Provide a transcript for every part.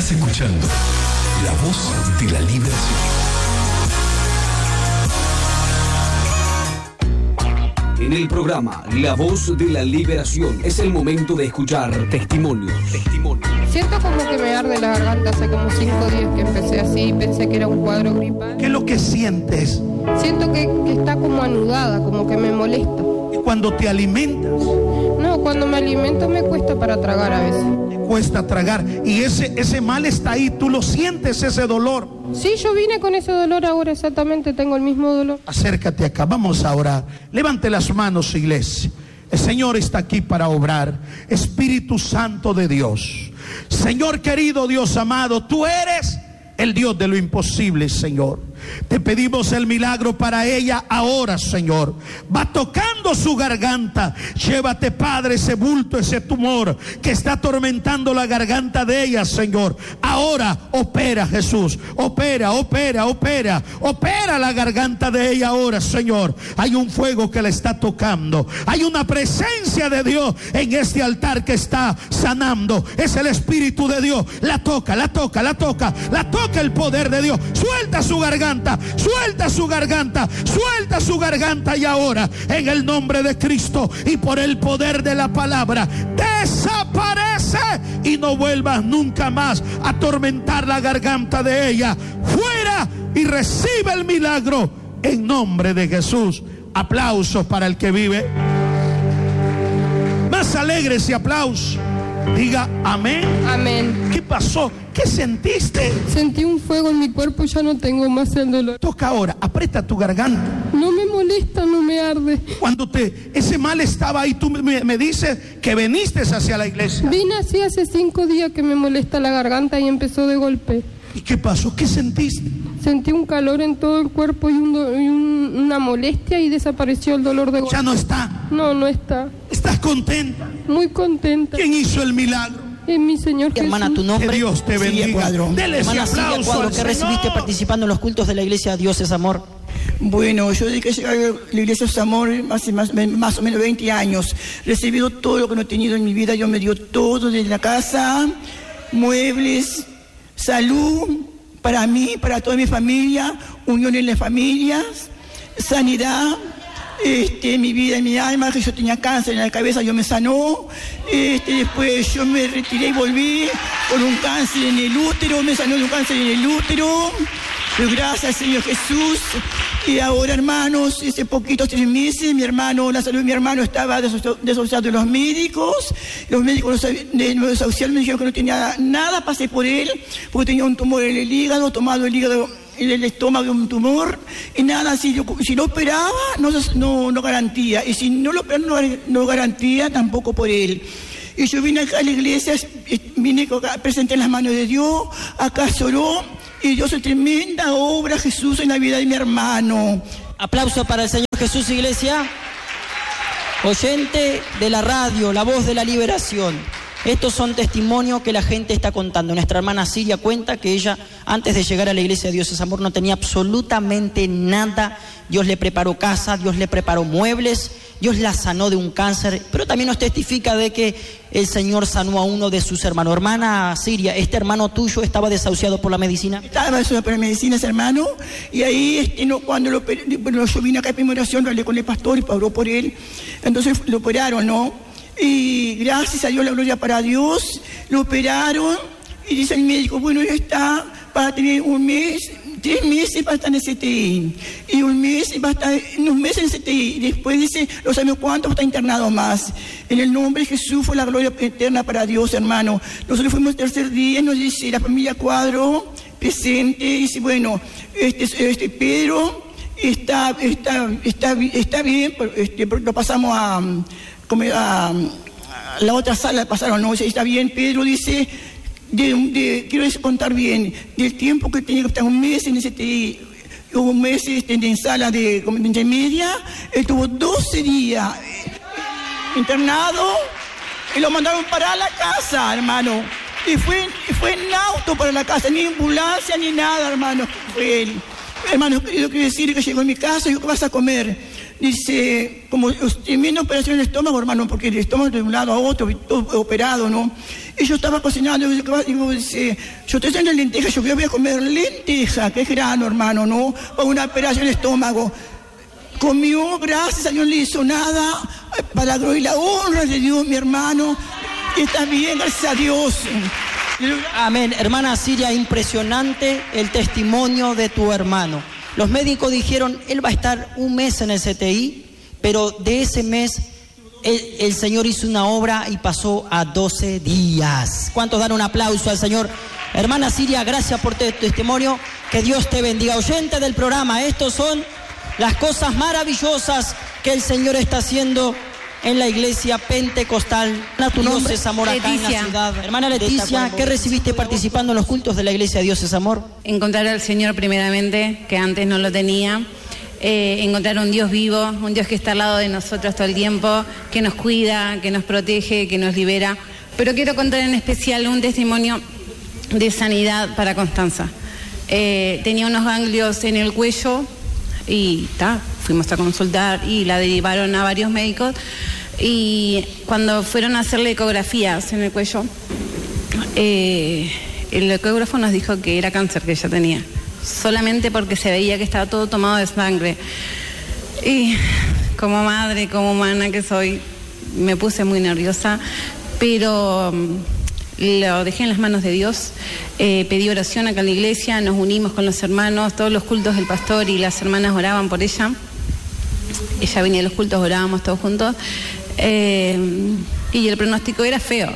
Estás escuchando La Voz de la Liberación. En el programa La Voz de la Liberación es el momento de escuchar testimonios. Siento como que me arde la garganta hace como 5 días que empecé así, pensé que era un cuadro gripal. ¿Qué es lo que sientes? Siento que está como anudada, como que me molesta. ¿Y cuando te alimentas? No, cuando me alimento me cuesta para tragar a veces. Te cuesta tragar y ese mal está ahí, tú lo sientes, ese dolor. Sí, yo vine con ese dolor ahora exactamente, tengo el mismo dolor. Acércate acá, vamos a orar. Levante las manos, iglesia. El Señor está aquí para obrar. Espíritu Santo de Dios. Señor querido, Dios amado, tú eres el Dios de lo imposible, Señor. Te pedimos el milagro para ella ahora, Señor. Va tocando su garganta. Llévate, Padre, ese bulto, ese tumor que está atormentando la garganta de ella, Señor. Ahora opera, Jesús. Opera la garganta de ella ahora, Señor. Hay un fuego que la está tocando. Hay una presencia de Dios en este altar que está sanando. Es el Espíritu de Dios. La toca el poder de Dios. Suelta su garganta. Suelta su garganta y ahora en el nombre de Cristo y por el poder de la palabra desaparece y no vuelvas nunca más a atormentar la garganta de ella. Fuera y recibe el milagro en nombre de Jesús. Aplausos para el que vive. Más alegre ese aplauso. Diga amén. Amén. ¿Qué pasó? ¿Qué sentiste? Sentí un fuego en mi cuerpo y ya no tengo más el dolor. Toca ahora, aprieta tu garganta. No me molesta, no me arde. Cuando ese mal estaba ahí, tú me dices que viniste hacia la iglesia. Vine así hace 5 días que me molesta la garganta y empezó de golpe. ¿Y qué pasó? ¿Qué sentiste? Sentí un calor en todo el cuerpo y una molestia y desapareció el dolor de golpe. ¿Ya no está? No está. ¿Estás contenta? Muy contenta. ¿Quién hizo el milagro? Mi Señor Jesús. Hermana, tu nombre. Que Dios te bendiga. Dele ese Hermana aplauso Silvia Cuadro, al que recibiste Señor. participando en los cultos de la iglesia Dios es Amor. Bueno, yo desde que llegué a la iglesia es Amor hace más o menos 20 años. He recibido todo lo que no he tenido en mi vida. Yo me dio todo desde la casa, muebles, salud, para mí, para toda mi familia, unión en las familias, sanidad. Mi vida y mi alma, que yo tenía cáncer en la cabeza, yo me sanó. Después yo me retiré y volví con un cáncer en el útero, me sanó de un cáncer en el útero. Pero gracias, Señor Jesús. Y ahora, hermanos, hace poquitos 3 meses, la salud de mi hermano estaba desahuciado de los médicos. Los médicos de Nuevo Saucial me dijeron que no tenía nada, pasé por él, porque tenía un tumor en el hígado, tomado el hígado, en el estómago un tumor, y nada, si lo operaba, no garantía, y si no lo operaba, no garantía tampoco por él. Y yo vine acá a la iglesia, presenté en las manos de Dios, acá lloró, y Dios hizo tremenda obra, Jesús, en la vida de mi hermano. Aplauso para el Señor Jesús, iglesia. Oyente de la radio, La Voz de la Liberación. Estos son testimonios que la gente está contando. Nuestra hermana Silvia cuenta que ella, antes de llegar a la iglesia de Dios es Amor, no tenía absolutamente nada. Dios le preparó casa, Dios le preparó muebles, Dios la sanó de un cáncer, pero también nos testifica de que el Señor sanó a uno de sus hermanos. Hermana Siria, ¿este hermano tuyo estaba desahuciado por la medicina? Estaba desahuciado por la medicina ese hermano, y ahí cuando yo vine acá a primera oración, hablé con el pastor y oró por él, entonces lo operaron, ¿no? Y gracias a Dios, la gloria para Dios, lo operaron y dice el médico, bueno, ya está para tener 3 meses para estar en el CTI, y un mes va a estar unos meses en el CTI, y después dice, no sabemos cuánto va a estar internado más. En el nombre de Jesús fue la gloria eterna para Dios, hermano. Nosotros fuimos el 3er día, nos dice la familia Cuadro presente, dice, bueno, Pedro está bien, lo pasamos a la otra sala, pasaron, no, está bien. Pedro dice, quiero contar bien, del tiempo que tenía que estar un mes en ese un mes en sala de intermedia, él tuvo 12 días internado y lo mandaron para la casa, hermano. Y fue en auto para la casa, ni ambulancia ni nada, hermano. Fue él. Hermano, yo quiero decir que llegó a mi casa y digo, ¿qué vas a comer? dice, como tiene una operación en el estómago, hermano, porque el estómago de un lado a otro, todo operado, ¿no? Y yo estaba cocinando, y dice, yo estoy haciendo lentejas, yo voy a comer lenteja, que es grano, hermano, ¿no? Para una operación en el estómago. Comió, gracias a Dios, no le hizo nada, para la gloria y la honra de Dios, mi hermano. Está bien, gracias a Dios. Amén. Hermana Siria, impresionante el testimonio de tu hermano. Los médicos dijeron, él va a estar un mes en el CTI, pero de ese mes el Señor hizo una obra y pasó a 12 días. ¿Cuántos dan un aplauso al Señor? Hermana Siria, gracias por tu testimonio. Que Dios te bendiga. Oyente del programa, estos son las cosas maravillosas que el Señor está haciendo en la iglesia pentecostal. Tu nombre es Amor acá en la ciudad. Hermana Leticia, ¿qué recibiste participando en los cultos de la iglesia Dios es Amor? Encontrar al Señor primeramente, que antes no lo tenía. Encontrar un Dios vivo, un Dios que está al lado de nosotros todo el tiempo, que nos cuida, que nos protege, que nos libera. Pero quiero contar en especial un testimonio de sanidad para Constanza. Tenía unos ganglios en el cuello y fuimos a consultar y la derivaron a varios médicos, y cuando fueron a hacerle ecografías en el cuello, el ecógrafo nos dijo que era cáncer que ella tenía, solamente porque se veía que estaba todo tomado de sangre. Y como madre, como humana que soy, me puse muy nerviosa, pero lo dejé en las manos de Dios. Pedí oración acá en la iglesia, nos unimos con los hermanos, todos los cultos del pastor y las hermanas oraban por ella. Ella venía a los cultos, orábamos todos juntos. Y el pronóstico era feo.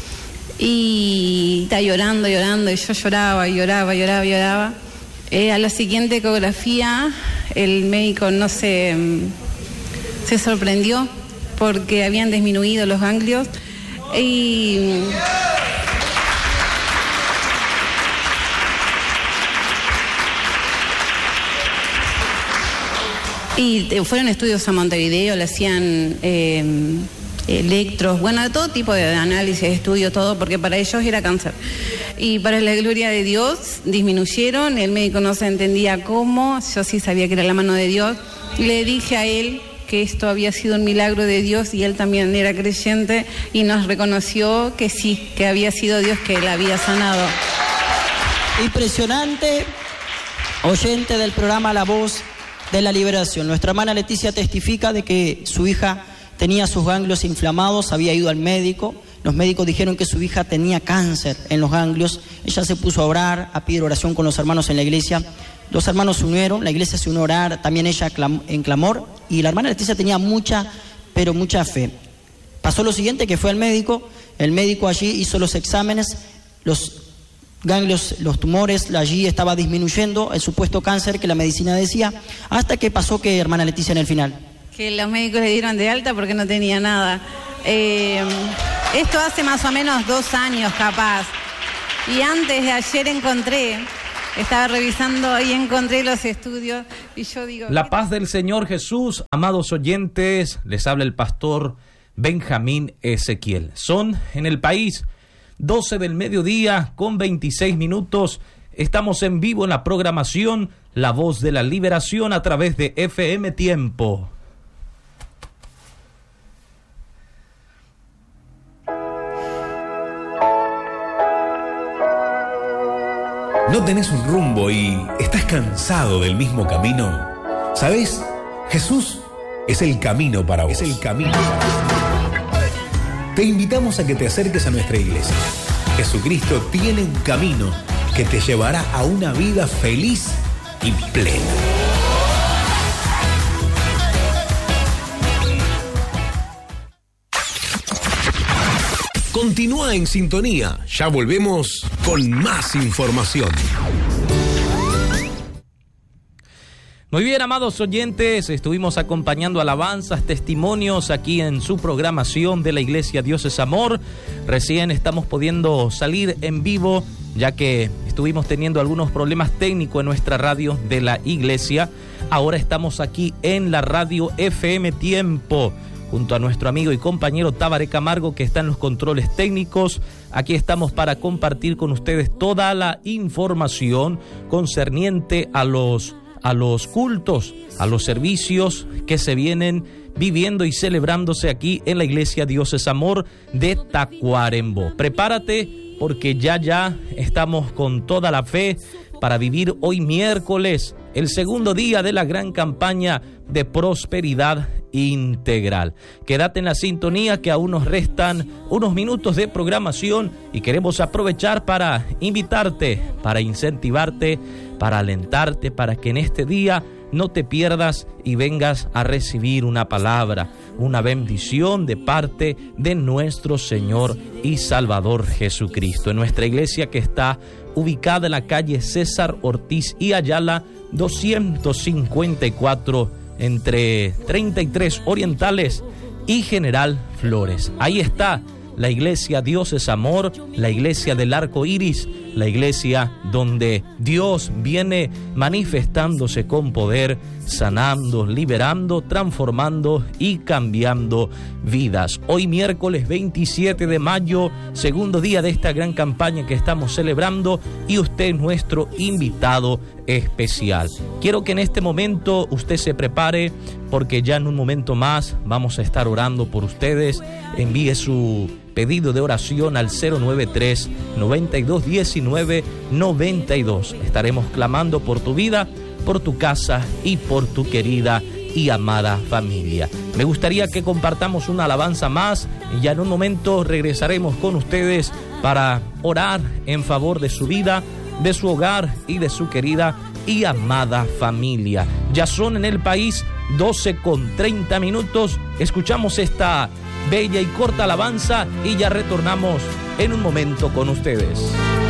Y estaba llorando, y yo lloraba. A la siguiente ecografía, el médico se sorprendió porque habían disminuido los ganglios. Y fueron estudios a Montevideo, le hacían electros, de todo tipo de análisis, de estudio, todo, porque para ellos era cáncer. Y para la gloria de Dios disminuyeron, el médico no se entendía cómo, yo sí sabía que era la mano de Dios. Le dije a él que esto había sido un milagro de Dios y él también era creyente y nos reconoció que sí, que había sido Dios que la había sanado. Impresionante, oyente del programa La Voz de la Liberación. Nuestra hermana Leticia testifica de que su hija tenía sus ganglios inflamados, había ido al médico, los médicos dijeron que su hija tenía cáncer en los ganglios. Ella se puso a orar, a pedir oración con los hermanos en la iglesia. Los hermanos se unieron, la iglesia se unió a orar, también ella en clamor, y la hermana Leticia tenía mucha fe. Pasó lo siguiente, que fue al médico, el médico allí hizo los exámenes, los ganglios, los tumores, allí estaba disminuyendo el supuesto cáncer que la medicina decía, hasta que pasó que, hermana Leticia, en el final. Que los médicos le dieron de alta porque no tenía nada. Esto hace más o menos 2 años capaz. Y antes de ayer estaba revisando y encontré los estudios y yo digo... La paz del Señor Jesús, amados oyentes, les habla el pastor Benjamín Ezequiel. Son en el país 12 del mediodía con 26 minutos. Estamos en vivo en la programación La Voz de la Liberación a través de FM Tiempo. ¿No tenés un rumbo y estás cansado del mismo camino? ¿Sabés? Jesús es el camino para vos. Te invitamos a que te acerques a nuestra iglesia. Jesucristo tiene un camino que te llevará a una vida feliz y plena. Continúa en sintonía. Ya volvemos con más información. Muy bien, amados oyentes, estuvimos acompañando alabanzas, testimonios aquí en su programación de la Iglesia Dios es Amor. Recién estamos pudiendo salir en vivo, ya que estuvimos teniendo algunos problemas técnicos en nuestra radio de la iglesia. Ahora estamos aquí en la radio FM Tiempo, junto a nuestro amigo y compañero Tabaré Camargo, que está en los controles técnicos. Aquí estamos para compartir con ustedes toda la información concerniente a a los cultos, a los servicios que se vienen viviendo y celebrándose aquí en la Iglesia Dios es Amor de Tacuarembó. Prepárate porque ya estamos con toda la fe para vivir hoy miércoles, el segundo día de la gran campaña de prosperidad integral. Quédate en la sintonía que aún nos restan unos minutos de programación y queremos aprovechar para invitarte, para incentivarte, para alentarte, para que en este día no te pierdas y vengas a recibir una palabra, una bendición de parte de nuestro Señor y Salvador Jesucristo. En nuestra iglesia que está ubicada en la calle César Ortiz y Ayala, 254, entre 33 Orientales y General Flores. Ahí está la iglesia Dios es Amor, la iglesia del Arco Iris, la iglesia donde Dios viene manifestándose con poder, sanando, liberando, transformando y cambiando vidas. Hoy miércoles 27 de mayo, segundo día de esta gran campaña que estamos celebrando y usted es nuestro invitado especial. Quiero que en este momento usted se prepare porque ya en un momento más vamos a estar orando por ustedes. Envíe su pedido de oración al 093-9219-92. Estaremos clamando por tu vida, por tu casa y por tu querida y amada familia. Me gustaría que compartamos una alabanza más y ya en un momento regresaremos con ustedes para orar en favor de su vida, de su hogar y de su querida y amada familia. Ya son en el país 12:30. Escuchamos esta bella y corta alabanza y ya retornamos en un momento con ustedes.